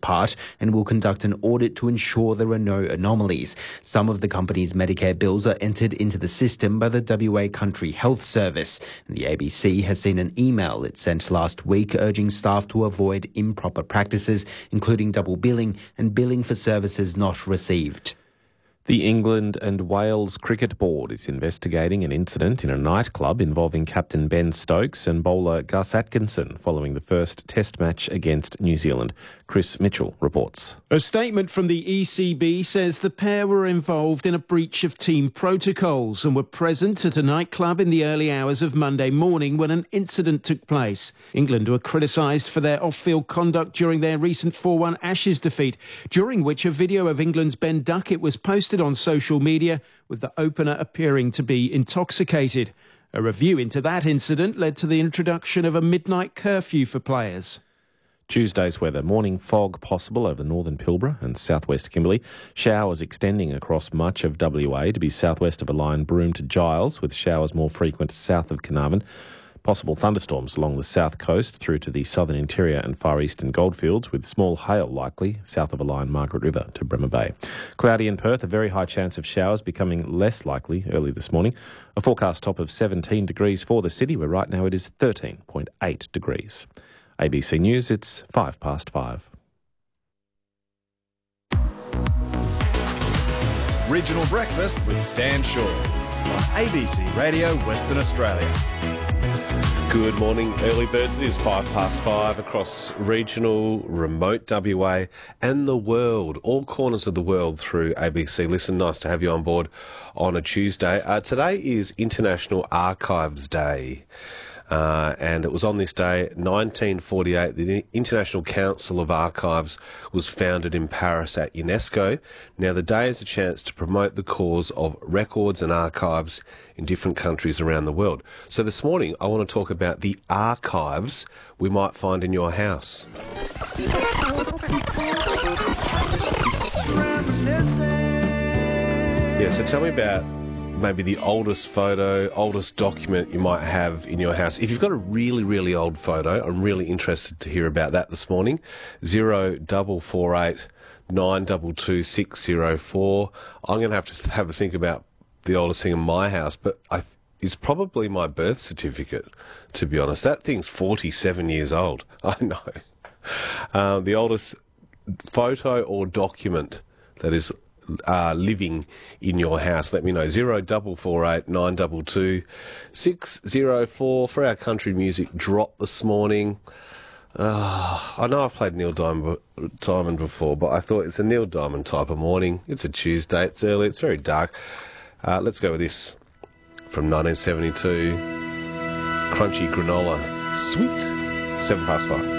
part and will conduct an audit to ensure there are no anomalies. Some of the company's Medicare bills are entered into the system by the WA Country Health Service. The ABC has seen an email it sent last week urging staff to avoid improper practices, including double billing and billing for services not received. The England and Wales Cricket Board is investigating an incident in a nightclub involving captain Ben Stokes and bowler Gus Atkinson following the first Test match against New Zealand. Chris Mitchell reports. A statement from the ECB says the pair were involved in a breach of team protocols and were present at a nightclub in the early hours of Monday morning when an incident took place. England were criticised for their off-field conduct during their recent 4-1 Ashes defeat, during which a video of England's Ben Duckett was posted on social media with the opener appearing to be intoxicated. A review into that incident led to the introduction of a midnight curfew for players. Tuesday's weather. Morning fog possible over northern Pilbara and southwest Kimberley. Showers extending across much of WA to be southwest of a line Broome to Giles, with showers more frequent south of Carnarvon. Possible thunderstorms along the south coast through to the southern interior and far eastern goldfields, with small hail likely south of a line Margaret River to Bremer Bay. Cloudy in Perth, a very high chance of showers becoming less likely early this morning. A forecast top of 17 degrees for the city, where right now it is 13.8 degrees. ABC News, it's 5:05. Regional Breakfast with Stan Shaw on ABC Radio Western Australia. Good morning, early birds. It is 5:05 across regional, remote WA and the world, all corners of the world through ABC Listen. Nice to have you on board on a Tuesday. Today is International Archives Day. And it was on this day, 1948, the International Council of Archives was founded in Paris at UNESCO. Now, the day is a chance to promote the cause of records and archives in different countries around the world. So this morning, I want to talk about the archives we might find in your house. Yeah, so tell me about maybe the oldest photo, oldest document you might have in your house. If you've got a really, really old photo, I'm really interested to hear about that this morning. 0448 922 604. I'm going to have a think about the oldest thing in my house, but it's probably my birth certificate, to be honest. That thing's 47 years old. I know. The oldest photo or document that is living in your house. Let me know. 0448 922 604 for our country music drop this morning. I know I've played Neil Diamond before, but I thought it's a Neil Diamond type of morning. It's a Tuesday. It's early. It's very dark. Let's go with this from 1972. Crunchy Granola. Sweet. 5:07.